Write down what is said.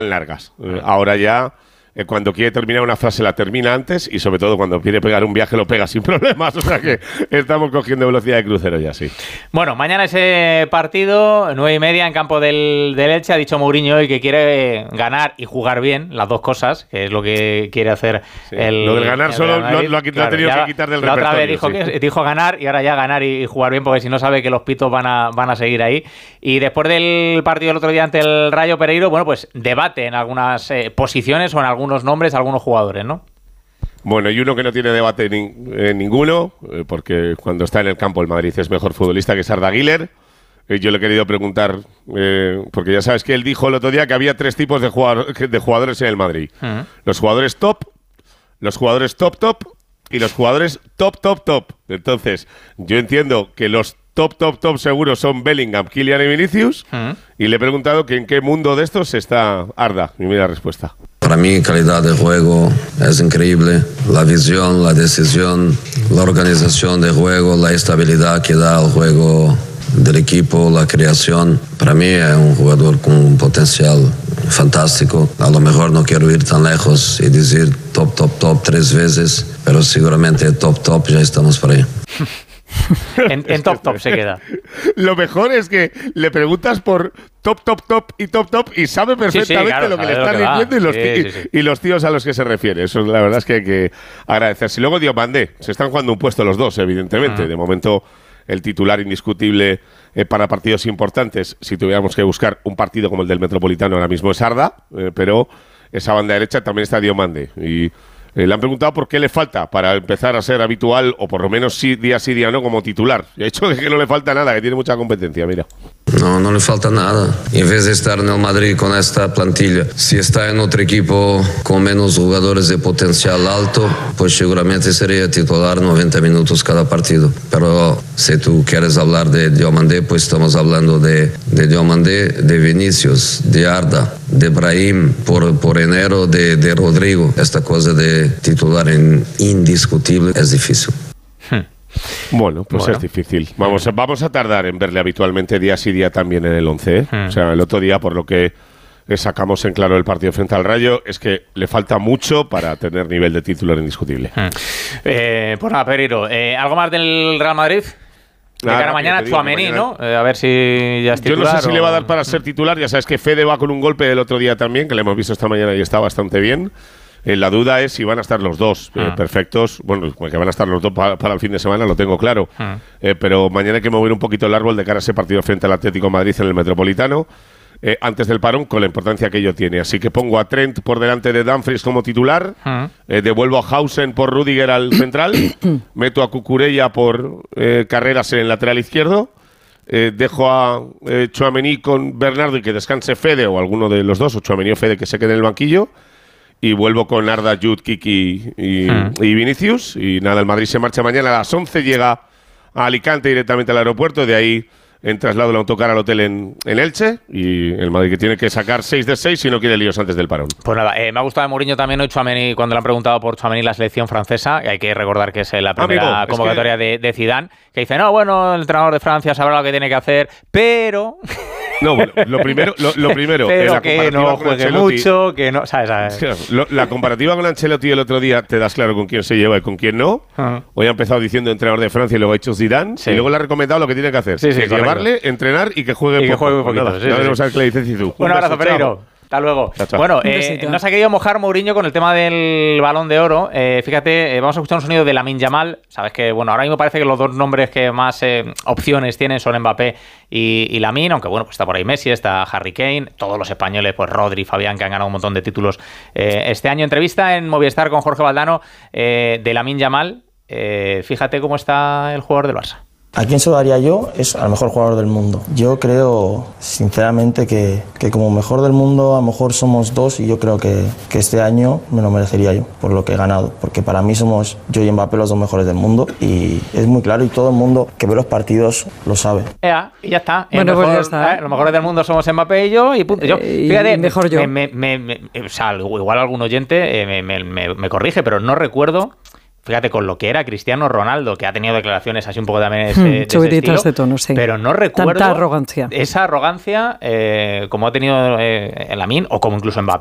largas. Ahora ya, cuando quiere terminar una frase la termina antes y sobre todo cuando quiere pegar un viaje lo pega sin problemas. O sea que estamos cogiendo velocidad de crucero ya, sí. Bueno, mañana ese partido, 9:30 en campo del Elche. Ha dicho Mourinho hoy que quiere ganar y jugar bien, las dos cosas, que es lo que quiere hacer sí. Lo del ganar solo lo ha tenido que quitar del repertorio. La otra vez dijo ganar y ahora ya ganar y jugar bien, porque si no sabe que los pitos van a seguir ahí. Y después del partido del otro día ante el Rayo, Pereiro, bueno, pues debate en algunas posiciones o en algunos nombres, algunos jugadores, ¿no? Bueno, y uno que no tiene debate ninguno, porque cuando está en el campo el Madrid es mejor futbolista, que es Arda Güler. Yo le he querido preguntar, porque ya sabes que él dijo el otro día que había 3 tipos de jugadores en el Madrid. Uh-huh. Los jugadores top, los jugadores top y los jugadores top. Entonces, yo entiendo que los top seguro son Bellingham, Kylian y Vinicius. Uh-huh. Y le he preguntado que en qué mundo de estos está Arda. Y mira la respuesta. Para mí, calidad de juego es increíble. La visión, la decisión, la organización de juego, la estabilidad que da al juego del equipo, la creación. Para mí es un jugador con un potencial fantástico. A lo mejor no quiero ir tan lejos y decir top 3 veces, pero seguramente top ya estamos por ahí. En top se queda. Lo mejor es que le preguntas por top y sabe perfectamente claro, lo que le están diciendo y los tíos a los que se refiere. Eso la verdad es que hay que agradecerse. Y luego Diomandé, se están jugando un puesto los dos, evidentemente. De momento el titular indiscutible para partidos importantes, si tuviéramos que buscar un partido como el del Metropolitano ahora mismo es Arda, pero esa banda derecha también está Diomandé. Y le han preguntado por qué le falta para empezar a ser habitual, o por lo menos día sí, día no, como titular. Y ha dicho que no le falta nada, que tiene mucha competencia, mira. No le falta nada. En vez de estar en el Madrid con esta plantilla, si está en otro equipo con menos jugadores de potencial alto, pues seguramente sería titular 90 minutos cada partido. Pero si tú quieres hablar de Diomandé, pues estamos hablando de Diomandé, de Vinicius, de Arda, de Brahim, por enero de Rodrigo. Esta cosa de titular indiscutible es difícil. Bueno, pues es difícil. Vamos a tardar en verle habitualmente día sí día también en el 11, ¿eh? O sea, el otro día, por lo que sacamos en claro el partido frente al Rayo, es que le falta mucho para tener nivel de titular indiscutible. Pues nada, Pereiro, ¿algo más del Real Madrid? De cara a mañana, Tchouaméni, ¿no? A ver si ya es titular. Yo no sé si le va a dar para ser titular. Ya sabes que Fede va con un golpe del otro día también, que le hemos visto esta mañana y está bastante bien. La duda es si van a estar los dos perfectos. Bueno, que van a estar los dos para el fin de semana, lo tengo claro. Pero mañana hay que mover un poquito el árbol de cara a ese partido frente al Atlético de Madrid en el Metropolitano, antes del parón, con la importancia que ello tiene. Así que pongo a Trent por delante de Dumfries como titular, devuelvo a Hausen por Rüdiger al central, meto a Cucurella por Carreras en el lateral izquierdo, dejo a Tchouaméni con Bernardo y que descanse Fede o alguno de los dos, o Tchouaméni o Fede, que se quede en el banquillo. Y vuelvo con Arda, Jude, Kiki y Vinicius. Y nada, el Madrid se marcha mañana a las 11, llega a Alicante directamente al aeropuerto. De ahí en traslado el autocar al hotel en Elche. Y el Madrid que tiene que sacar 6 de 6 si no quiere líos antes del parón. Pues nada, me ha gustado de Mourinho también hoy Tchouaméni, cuando le han preguntado por Tchouaméni la selección francesa. Y hay que recordar que es la primera convocatoria de Zidane. Que dice, no, bueno, el entrenador de Francia sabrá lo que tiene que hacer, pero... No, bueno, lo primero pero que no juegue mucho, que no, ¿sabes? La comparativa con Ancelotti el otro día te das claro con quién se lleva y con quién no. Hoy ha empezado diciendo entrenador de Francia y luego ha hecho Zidane, y luego le ha recomendado lo que tiene que hacer, que es llevarle, entrenar y que juegue poco. Poquito. Ya veremos a ver qué le dice Zidane. Un abrazo, Pereiro. Hasta luego. Chao. Bueno, no se ha querido mojar Mourinho con el tema del Balón de Oro. Fíjate, vamos a escuchar un sonido de Lamine Yamal. Sabes que, bueno, ahora mismo parece que los dos nombres que más opciones tienen son Mbappé y Lamine, aunque bueno, pues está por ahí Messi, está Harry Kane, todos los españoles, pues Rodri, Fabián, que han ganado un montón de títulos este año. Entrevista en Movistar con Jorge Valdano de Lamine Yamal. Fíjate cómo está el jugador del Barça. ¿A quién se lo daría yo? Es al mejor jugador del mundo. Yo creo, sinceramente, que como mejor del mundo, a lo mejor somos dos y yo creo que este año me lo merecería yo, por lo que he ganado. Porque para mí somos yo y Mbappé los dos mejores del mundo y es muy claro y todo el mundo que ve los partidos lo sabe. Y ya está. Bueno, pues ya está. Los mejores del mundo somos Mbappé y yo y punto. Fíjate, mejor yo. O sea, igual algún oyente me corrige, pero no recuerdo fíjate, con lo que era Cristiano Ronaldo, que ha tenido declaraciones así un poco también de ese estilo, de tono, sí. Pero no recuerdo tanta arrogancia. Esa arrogancia como ha tenido Lamine o como incluso Mbappé.